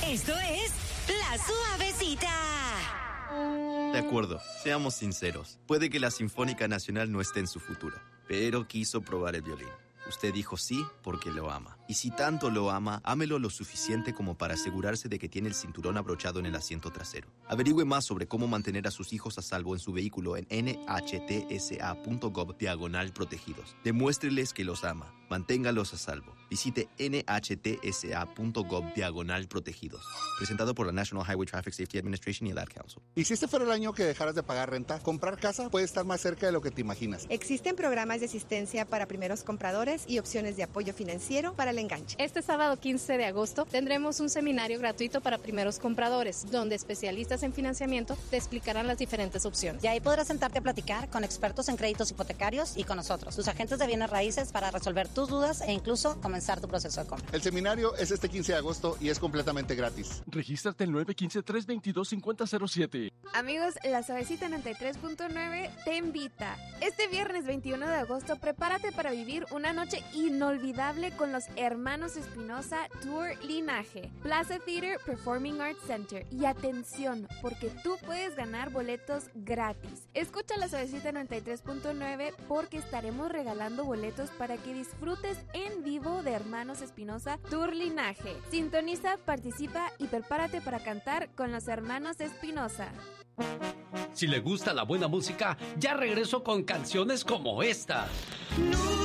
Esto es La Suavecita. De acuerdo, seamos sinceros. Puede que la Sinfónica Nacional no esté en su futuro, pero quiso probar el violín. Usted dijo sí porque lo ama. Y si tanto lo ama, ámelo lo suficiente como para asegurarse de que tiene el cinturón abrochado en el asiento trasero. Averigüe más sobre cómo mantener a sus hijos a salvo en su vehículo en nhtsa.gov/protegidos. Demuéstreles que los ama. Manténgalos a salvo. Visite nhtsa.gov/protegidos. Presentado por la National Highway Traffic Safety Administration y el Ad Council. ¿Y si este fuera el año que dejaras de pagar renta? Comprar casa puede estar más cerca de lo que te imaginas. Existen programas de asistencia para primeros compradores y opciones de apoyo financiero para el enganche. Este sábado 15 de agosto tendremos un seminario gratuito para primeros compradores, donde especialistas en financiamiento te explicarán las diferentes opciones. Y ahí podrás sentarte a platicar con expertos en créditos hipotecarios y con nosotros, tus agentes de bienes raíces, para resolver tus dudas e incluso comenzar tu proceso de compra. El seminario es este 15 de agosto y es completamente gratis. Regístrate al 915-322-5007. Amigos, la Suavecita 93.9 te invita. Este viernes 21 de agosto, prepárate para vivir una noche inolvidable con los hermanos Espinosa Tour Linaje, Plaza Theater Performing Arts Center. Y atención, porque tú puedes ganar boletos gratis. Escucha la Suavecita 93.9 porque estaremos regalando boletos para que disfrutes en vivo de Hermanos Espinosa Tour Linaje. Sintoniza, participa y prepárate para cantar con los hermanos Espinosa. Si le gusta la buena música, ya regreso con canciones como esta. No.